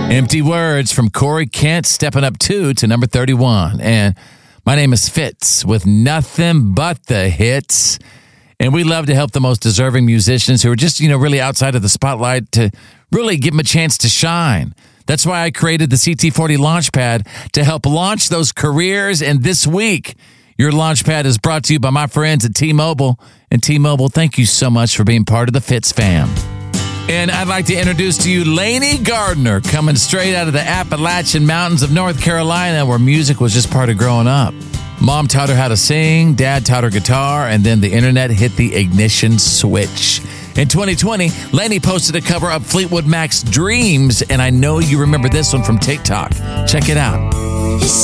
Empty Words from Corey Kent, stepping up 2 to number 31. And my name is Fitz with nothing but the hits. And we love to help the most deserving musicians who are just, really outside of the spotlight to really give them a chance to shine. That's why I created the CT40 Launchpad to help launch those careers. And this week, your Launchpad is brought to you by my friends at T-Mobile. And T-Mobile, thank you so much for being part of the Fitz fam. And I'd like to introduce to you Lainey Gardner, coming straight out of the Appalachian Mountains of North Carolina, where music was just part of growing up. Mom taught her how to sing, Dad taught her guitar, and then the internet hit the ignition switch. In 2020, Lainey posted a cover of Fleetwood Mac's Dreams, and I know you remember this one from TikTok. Check it out.